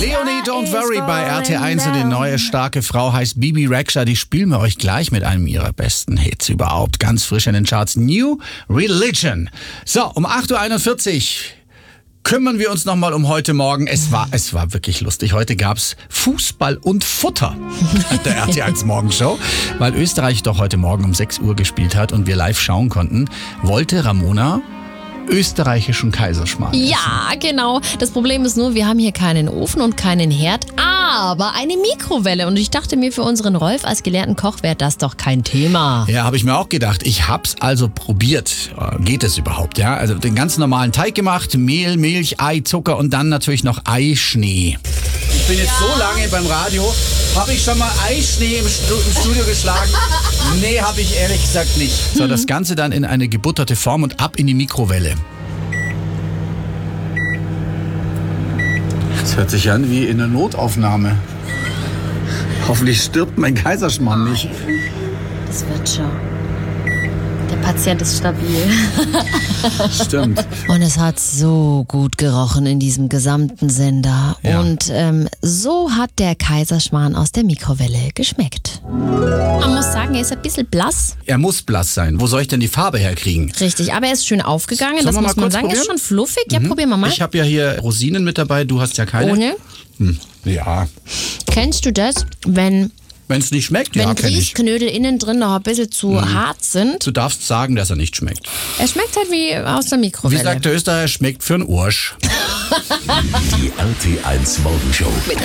Leonie, don't worry bei RT1 und die neue starke Frau heißt Bibi Rexha. Die spielen wir euch gleich mit einem ihrer besten Hits überhaupt. Ganz frisch in den Charts. New Religion. So, um 8.41 Uhr kümmern wir uns nochmal um heute Morgen. Es war wirklich lustig. Heute gab's Fußball und Futter der RT1 Morgenshow. Weil Österreich doch heute Morgen um 6 Uhr gespielt hat und wir live schauen konnten, wollte Ramona österreichischen Kaiserschmarrn essen. Ja, genau. Das Problem ist nur, wir haben hier keinen Ofen und keinen Herd, aber eine Mikrowelle. Und ich dachte mir, für unseren Rolf als gelehrten Koch wäre das doch kein Thema. Ja, habe ich mir auch gedacht. Ich hab's also probiert. Geht es überhaupt, ja? Also den ganz normalen Teig gemacht, Mehl, Milch, Ei, Zucker und dann natürlich noch Eischnee. Ich bin jetzt so lange beim Radio. Habe ich schon mal Eischnee im Studio geschlagen? Nee, habe ich ehrlich gesagt nicht. So, das Ganze dann in eine gebutterte Form und ab in die Mikrowelle. Das hört sich an wie in einer Notaufnahme. Hoffentlich stirbt mein Kaiserschmarrn nicht. Das wird schon. Der Patient ist stabil. Stimmt. Und es hat so gut gerochen in diesem gesamten Sender. Ja. Und so hat der Kaiserschmarrn aus der Mikrowelle geschmeckt. Man muss sagen, er ist ein bisschen blass. Er muss blass sein. Wo soll ich denn die Farbe herkriegen? Richtig, aber er ist schön aufgegangen. Sollen Das wir muss mal man kurz sagen. Er ist probieren? schon fluffig. Ja, probieren wir mal. Ich habe ja hier Rosinen mit dabei. Du hast ja keine. Ohne. Ja. Kennst du das, wenn Wenn es nicht schmeckt, ja, kenn ich. Grießknödel innen drin noch ein bisschen zu hart sind? Du darfst sagen, dass er nicht schmeckt. Er schmeckt halt wie aus der Wie Mikrowelle. sagt der Österreicher, schmeckt für einen Arsch. Die RT1 Morgenshow.